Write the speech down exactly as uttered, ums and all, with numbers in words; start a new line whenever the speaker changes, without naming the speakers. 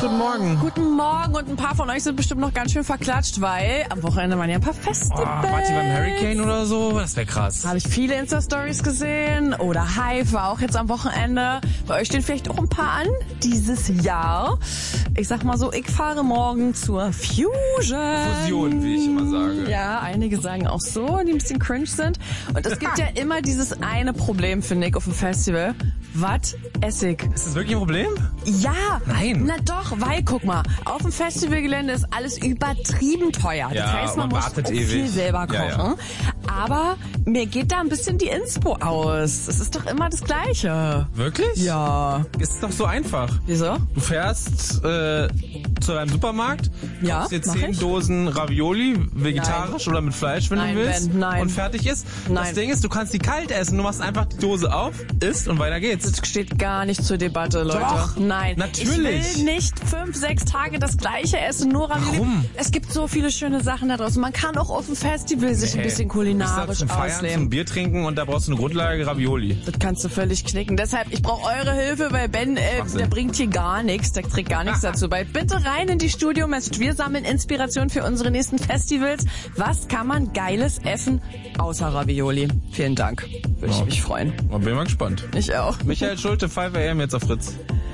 guten Morgen.
Guten Morgen und ein paar von euch sind bestimmt noch ganz schön verklatscht, weil am Wochenende waren ja ein paar Festivals.
Oh, wart ihr beim Hurricane oder so? Das wäre krass.
Habe ich viele Insta-Stories gesehen. Oder Hive war auch jetzt am Wochenende. Bei euch stehen vielleicht auch ein paar an dieses Jahr. Ich sag mal so, ich fahre morgen zur Fusion.
Fusion, wie ich immer sage.
Ja, einige sagen auch so, die ein bisschen cringe sind. Und es gibt ja immer dieses eine Problem, finde ich, auf dem Festival. Was esse ich?
Ist das wirklich ein Problem?
Ja.
Nein.
Na doch, weil, guck mal, auf dem Festivalgelände ist alles übertrieben teuer.
Ja,
das heißt, man,
man
muss
wartet
auch
ewig.
viel selber kochen.
Ja, ja.
Aber mir geht da ein bisschen die Inspo aus. Es ist doch immer das Gleiche.
Wirklich?
Ja.
Ist doch so einfach.
Wieso?
Du fährst äh, zu deinem Supermarkt,
Ja,
kaufst dir
mach
zehn
ich.
Dosen Ravioli, vegetarisch oder mit Fleisch, wenn
Nein,
du willst.
Ben, nein.
Und fertig ist.
Nein.
Das Ding ist, du kannst die kalt essen. Du machst einfach die Dose auf, isst und weiter geht's.
Das steht gar nicht zur Debatte, Leute.
Doch,
Nein.
natürlich.
Ich will nicht fünf, sechs Tage das Gleiche essen, nur Ravioli.
Warum?
Es gibt so viele schöne Sachen da draußen. Man kann auch auf dem Festival sich ein bisschen kulinarisch
zum Feiern,
ausleben.
zum Bier trinken und da brauchst du eine Grundlage Ravioli.
Das kannst du völlig knicken. Deshalb, ich brauche eure Hilfe, weil Ben, äh, der bringt hier gar nichts, der trägt gar nichts dazu bei. Bitte rein in die Studio-Message. Wir sammeln Inspiration für unsere nächsten Festivals. Was kann man Geiles essen außer Ravioli? Vielen Dank. Würde ich
Ja.
mich freuen.
Bin mal gespannt.
Ich auch.
Michael Schulte, five a m jetzt auf Fritz.